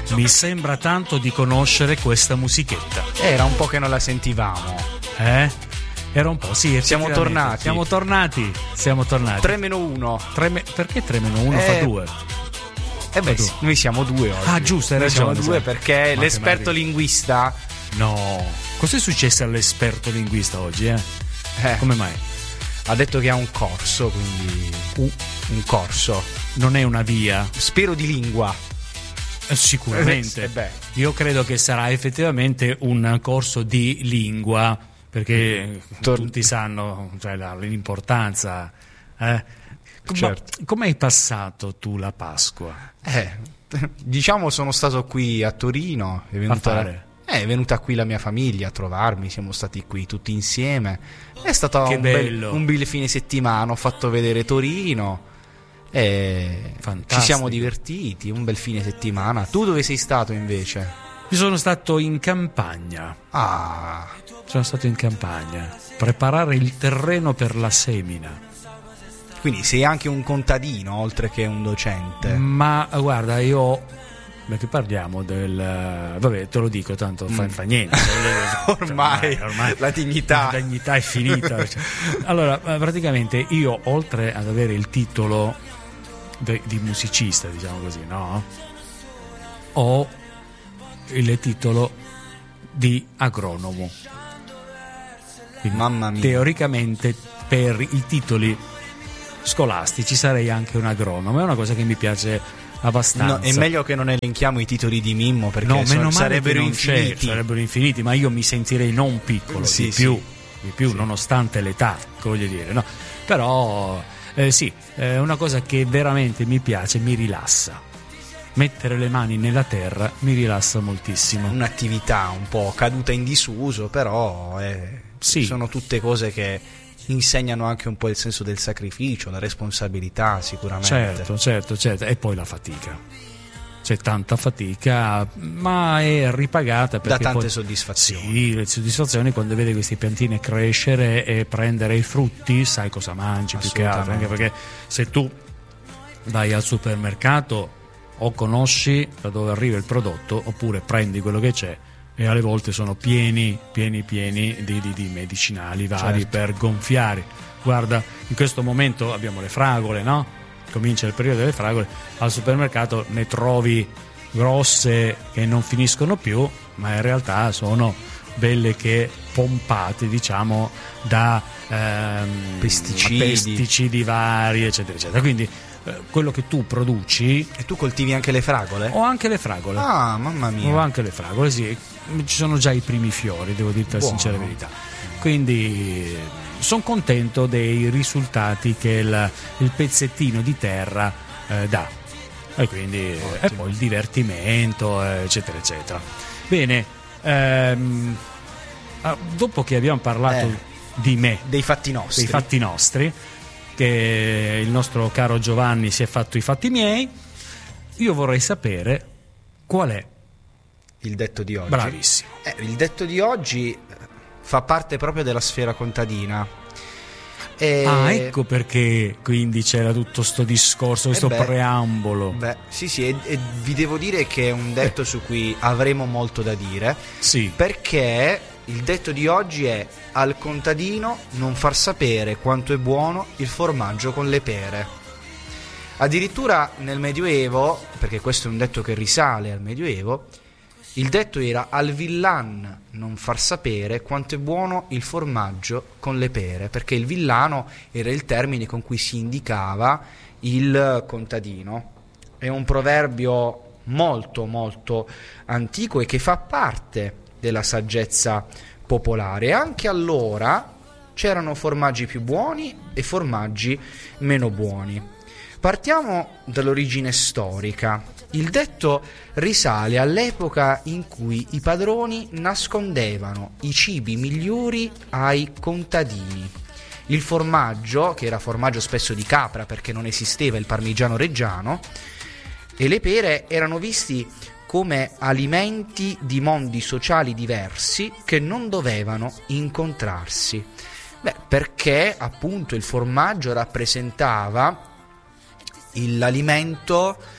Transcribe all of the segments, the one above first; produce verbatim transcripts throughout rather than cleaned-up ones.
Mi sembra tanto di conoscere questa musichetta. Era un po' che non la sentivamo. Eh? Era un po', sì. Siamo tornati. Siamo tornati. Siamo tornati. tre meno uno. Me- perché tre meno uno eh, fa due? Eh beh, sì, noi siamo due oggi. Ah, giusto, hai noi ragione. Siamo due perché l'esperto linguista. No. Cos'è successo all'esperto linguista oggi, eh? eh? Come mai? Ha detto che ha un corso, quindi. Uh. Un corso. Non è una via. Spero di lingua. Sicuramente. Eh beh. Io credo che sarà effettivamente un corso di lingua, perché Tor- tutti sanno, cioè, la, l'importanza. Eh? Certo. Come hai passato tu la Pasqua? Eh, diciamo sono stato qui a Torino. È venuta, a fare? Eh, è venuta qui la mia famiglia a trovarmi, siamo stati qui tutti insieme. È stato che un bello. bel, un bel fine settimana, ho fatto vedere Torino. E ci siamo divertiti, un bel fine settimana. Tu dove sei stato invece? Io sono stato in campagna. Ah, sono stato in campagna, preparare il terreno per la semina. Quindi sei anche un contadino oltre che un docente. Ma guarda, io perché parliamo del vabbè, te lo dico, tanto mm. fa, fa niente. ormai, ormai, ormai la dignità la dignità è finita. Allora, praticamente io, oltre ad avere il titolo de, di musicista, diciamo così, no? Ho il titolo di agronomo. Quindi, mamma mia. Teoricamente per i titoli scolastici sarei anche un agronomo. È una cosa che mi piace abbastanza. No, è meglio che non elenchiamo i titoli di Mimmo, perché no, so, sarebbero infiniti. sarebbero infiniti, ma io mi sentirei non piccolo, sì, di sì. più, di più sì. nonostante l'età, voglio dire, no? Però eh, sì, è una cosa che veramente mi piace, mi rilassa. Mettere le mani nella terra mi rilassa moltissimo. Un'attività un po' caduta in disuso, però eh, sì. sono tutte cose che insegnano anche un po' il senso del sacrificio, la responsabilità, sicuramente. Certo, certo, certo. E poi la fatica. C'è tanta fatica, ma è ripagata perché da tante poi, soddisfazioni. Sì, le soddisfazioni quando vedi queste piantine crescere e prendere i frutti, sai cosa mangi più che altro, anche perché se tu vai al supermercato o conosci da dove arriva il prodotto oppure prendi quello che c'è, e alle volte sono pieni, pieni, pieni di, di, di medicinali vari, certo, per gonfiare. Guarda, in questo momento abbiamo le fragole, no? Comincia il periodo delle fragole, al supermercato ne trovi grosse che non finiscono più, ma in realtà sono belle che pompate, diciamo, da ehm, pesticidi. pesticidi vari, eccetera, eccetera. Quindi quello che tu produci. E tu coltivi anche le fragole? Ho anche le fragole. Ah, mamma mia. Ho anche le fragole, sì. Ci sono già i primi fiori, devo dirti la sincera verità. Quindi sono contento dei risultati che il, il pezzettino di terra eh, dà. E quindi Ottimo. E poi il divertimento, eccetera, eccetera. Bene, ehm, dopo che abbiamo parlato eh, di me, dei fatti nostri, dei fatti nostri, che il nostro caro Giovanni si è fatto i fatti miei, io vorrei sapere qual è il detto di oggi. Bravissimo. Eh, il detto di oggi fa parte proprio della sfera contadina. E... Ah, ecco perché quindi c'era tutto sto discorso, questo eh beh, preambolo. Beh, sì, sì, e, e vi devo dire che è un detto eh. su cui avremo molto da dire. Sì. Perché il detto di oggi è: al contadino non far sapere quanto è buono il formaggio con le pere. Addirittura nel Medioevo, perché questo è un detto che risale al Medioevo, il detto era: al villan non far sapere quanto è buono il formaggio con le pere, perché il villano era il termine con cui si indicava il contadino. È un proverbio molto molto antico e che fa parte della saggezza popolare. Anche allora c'erano formaggi più buoni e formaggi meno buoni. Partiamo dall'origine storica. Il detto risale all'epoca in cui i padroni nascondevano i cibi migliori ai contadini. Il formaggio, che era formaggio spesso di capra perché non esisteva il parmigiano reggiano, e le pere erano visti come alimenti di mondi sociali diversi che non dovevano incontrarsi. Beh, perché appunto il formaggio rappresentava l'alimento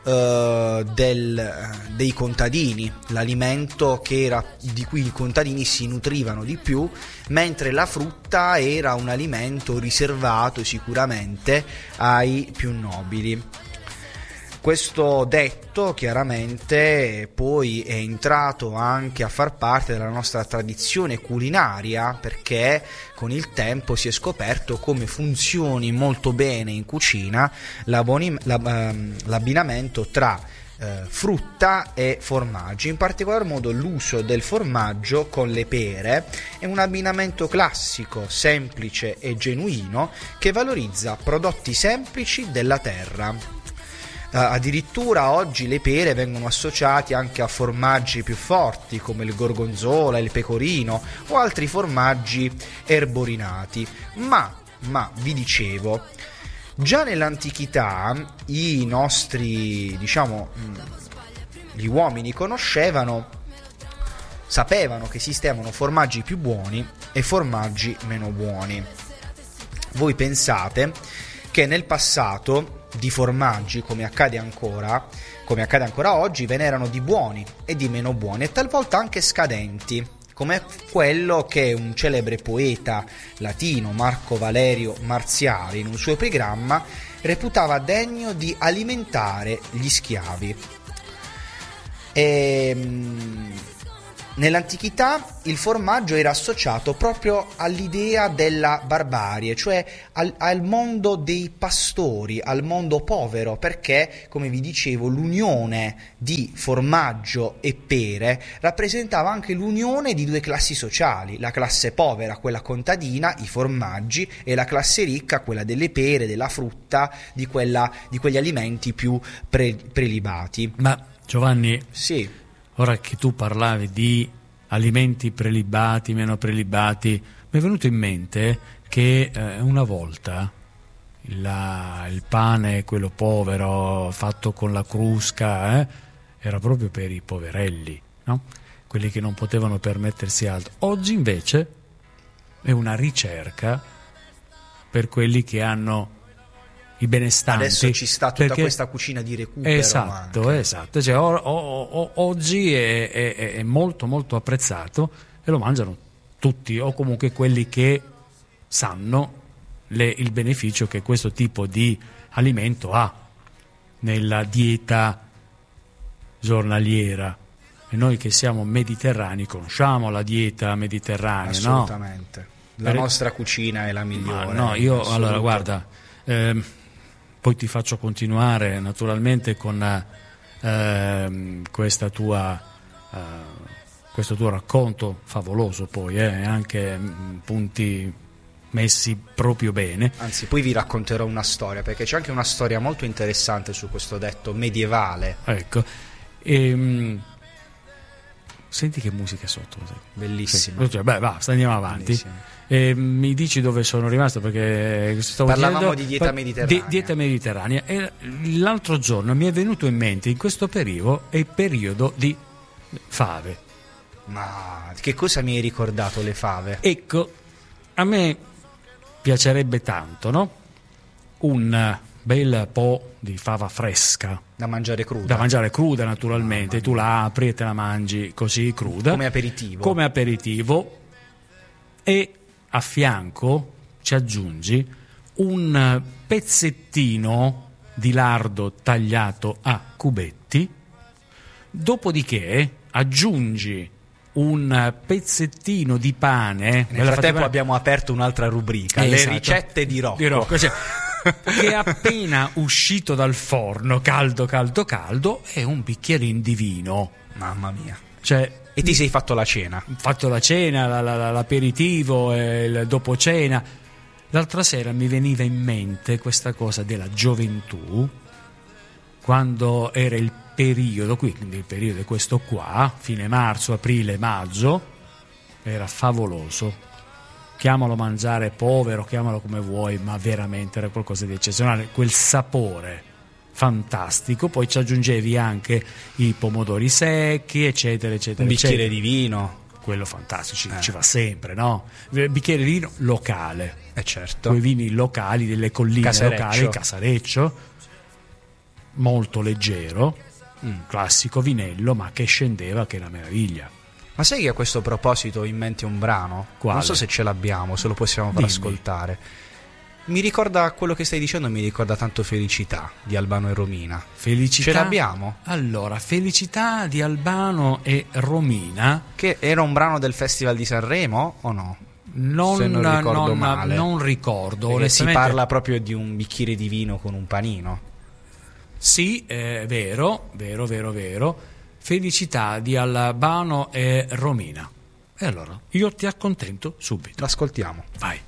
eh, del, dei contadini, l'alimento che era, di cui i contadini si nutrivano di più, mentre la frutta era un alimento riservato sicuramente ai più nobili. Questo detto chiaramente poi è entrato anche a far parte della nostra tradizione culinaria, perché con il tempo si è scoperto come funzioni molto bene in cucina l'abbinamento tra eh, frutta e formaggi. In particolar modo l'uso del formaggio con le pere è un abbinamento classico, semplice e genuino, che valorizza prodotti semplici della terra. Uh, addirittura oggi le pere vengono associate anche a formaggi più forti come il gorgonzola, il pecorino o altri formaggi erborinati. Ma, ma vi dicevo, già nell'antichità i nostri, diciamo, gli uomini conoscevano, sapevano che esistevano formaggi più buoni e formaggi meno buoni. Voi pensate che nel passato di formaggi, come accade ancora, come accade ancora oggi, ve n'erano di buoni e di meno buoni, e talvolta anche scadenti, come quello che un celebre poeta latino, Marco Valerio Marziali, in un suo epigramma reputava degno di alimentare gli schiavi. E nell'antichità il formaggio era associato proprio all'idea della barbarie, cioè al, al mondo dei pastori, al mondo povero, perché, come vi dicevo, l'unione di formaggio e pere rappresentava anche l'unione di due classi sociali: la classe povera, quella contadina, i formaggi, e la classe ricca, quella delle pere, della frutta, di, quella, di quegli alimenti più pre, prelibati. Ma Giovanni, sì. Ora che tu parlavi di alimenti prelibati, meno prelibati, mi è venuto in mente che eh, una volta la, il pane, quello povero, fatto con la crusca, eh, era proprio per i poverelli, no? Quelli che non potevano permettersi altro. Oggi invece è una ricerca per quelli che hanno i benestanti. Adesso ci sta tutta perché... questa cucina di recupero. Esatto, anche. esatto. Cioè, o, o, o, oggi è, è, è molto molto apprezzato e lo mangiano tutti, o comunque quelli che sanno le, il beneficio che questo tipo di alimento ha nella dieta giornaliera. E noi che siamo mediterranei conosciamo la dieta mediterranea, assolutamente, no? La per... nostra cucina è la migliore. Ma no, io allora guarda, ehm, poi ti faccio continuare naturalmente con eh, questa tua, eh, questo tuo racconto favoloso, poi eh, anche mh, punti messi proprio bene. Anzi, poi vi racconterò una storia, perché c'è anche una storia molto interessante su questo detto medievale. Ecco, e, mh, senti che musica sotto. Bellissima. Sì. Beh, basta, andiamo avanti. E mi dici dove sono rimasto, perché stavo parlavamo dicendo, di dieta mediterranea. Di, dieta mediterranea. E l'altro giorno mi è venuto in mente, in questo periodo è il periodo di fave. Ma che cosa mi hai ricordato le fave? Ecco, a me piacerebbe tanto, no? Un bel po' di fava fresca da mangiare cruda. Da mangiare cruda, naturalmente. Tu la apri e te la mangi così cruda. Come aperitivo. Come aperitivo. E a fianco ci aggiungi un pezzettino di lardo tagliato a cubetti, dopodiché aggiungi un pezzettino di pane. Nel frattempo abbiamo aperto un'altra rubrica, eh, le esatto. ricette di Rocco, di Rocco cioè, che è appena uscito dal forno, caldo caldo caldo, e un bicchierino di vino. Mamma mia. Cioè, e ti sei fatto la cena? Ho fatto la cena, la, la, l'aperitivo, il dopo cena. L'altra sera mi veniva in mente questa cosa della gioventù, quando era il periodo, quindi il periodo è questo qua, fine marzo, aprile, maggio, era favoloso. Chiamalo mangiare povero, chiamalo come vuoi, ma veramente era qualcosa di eccezionale. Quel sapore fantastico, poi ci aggiungevi anche i pomodori secchi, eccetera, eccetera. Un bicchiere eccetera. di vino. Quello fantastico, ci, eh. ci va sempre, no? Bicchiere di vino locale. Eh certo. Quei vini locali, delle colline Casareccio. locali, Casareccio. molto leggero, mm. classico vinello, ma che scendeva, che è una meraviglia. Ma sai che a questo proposito ho in mente un brano? Quale? Non so se ce l'abbiamo, se lo possiamo far Dimmi. ascoltare. Mi ricorda quello che stai dicendo, mi ricorda tanto Felicità di Albano e Romina. Felicità? Ce l'abbiamo? Allora, Felicità di Albano e Romina. Che era un brano del Festival di Sanremo o no? Non, se non ricordo non, male. Non ricordo. Perché si onestamente. parla proprio di un bicchiere di vino con un panino. Sì, è vero, vero, vero, vero. Felicità di Albano e Romina. E allora, io ti accontento subito. L'ascoltiamo. Vai.